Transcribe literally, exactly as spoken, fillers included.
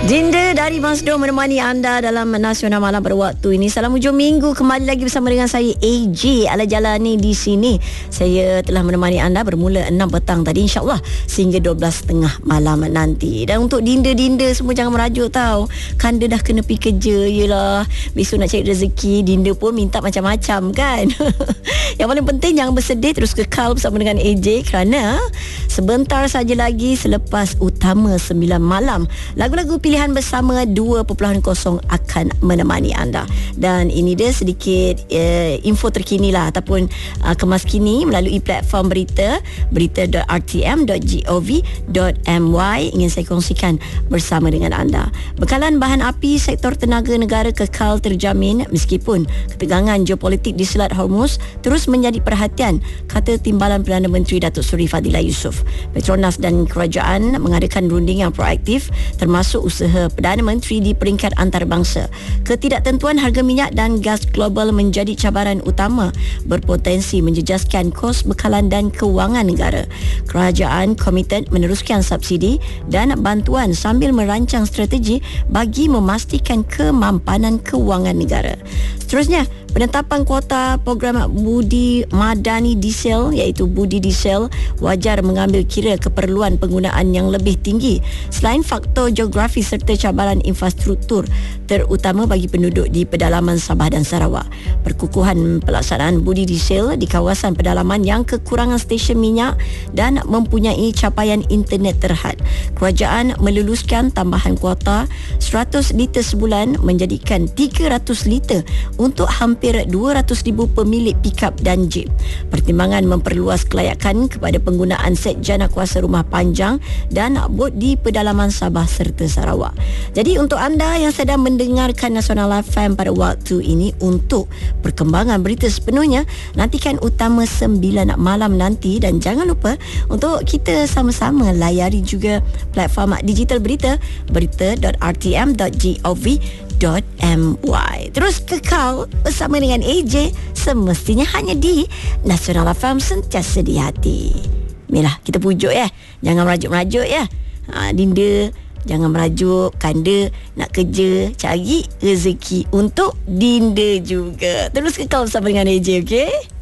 Dinda dari Masdo menemani anda dalam Nasional Malam pada waktu ini. Salam hujung minggu, kembali lagi bersama dengan saya A J Ala Jalani di sini. Saya telah menemani anda bermula enam petang tadi, insyaAllah sehingga dua belas tiga puluh malam nanti. Dan untuk dinda-dinda semua jangan merajuk tau, Kanda dah kena pergi kerja. Yelah, besok nak cari rezeki, dinda pun minta macam-macam kan. Yang paling penting jangan bersedih, terus kekal bersama dengan A J kerana sebentar saja lagi selepas utama sembilan malam, lagu-lagu pilihan bersama dua titik kosong akan menemani anda. Dan ini dia sedikit uh, info terkini lah ataupun uh, kemas kini melalui platform berita berita dot r t m dot gov dot m y ingin saya kongsikan bersama dengan anda. Bekalan bahan api sektor tenaga negara kekal terjamin meskipun ketegangan geopolitik di Selat Hormuz terus menjadi perhatian, kata Timbalan Perdana Menteri Datuk Seri Fadilah Yusof. Petronas dan kerajaan mengadakan runding yang proaktif termasuk usaha Perdana Menteri di peringkat antarabangsa. Ketidaktentuan harga minyak dan gas global menjadi cabaran utama, berpotensi menjejaskan kos bekalan dan kewangan negara. Kerajaan komited meneruskan subsidi dan bantuan sambil merancang strategi bagi memastikan kemampanan kewangan negara. Seterusnya, penetapan kuota program Budi Madani Diesel iaitu Budi Diesel wajar mengambil kira keperluan penggunaan yang lebih tinggi selain faktor geografi serta cabaran infrastruktur terutama bagi penduduk di pedalaman Sabah dan Sarawak. Perkukuhan pelaksanaan Budi Diesel di kawasan pedalaman yang kekurangan stesen minyak dan mempunyai capaian internet terhad. Kerajaan meluluskan tambahan kuota seratus liter sebulan menjadikan tiga ratus liter untuk hampir dua ratus ribu pemilik pikap dan jeep. Pertimbangan memperluas kelayakan kepada penggunaan set jana kuasa rumah panjang dan bot di pedalaman Sabah serta Sarawak. Jadi untuk anda yang sedang mendengarkan Nasional F M pada waktu ini, untuk perkembangan berita sepenuhnya nantikan utama sembilan malam nanti, dan jangan lupa untuk kita sama-sama layari juga platform digital berita berita dot r t m dot gov dot m y. Terus kekal bersama dengan A J semestinya hanya di Nasional F M, sentiasa di hati. Inilah kita pujuk ya. Jangan merajuk-merajuk ya. Ha, dinda jangan merajuk, Kanda nak kerja, cari rezeki untuk dinda juga. Terus kekal bersama dengan A J, okey?